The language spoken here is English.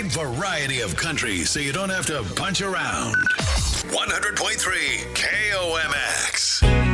variety of country so you don't have to punch around. 100.3 KOMX.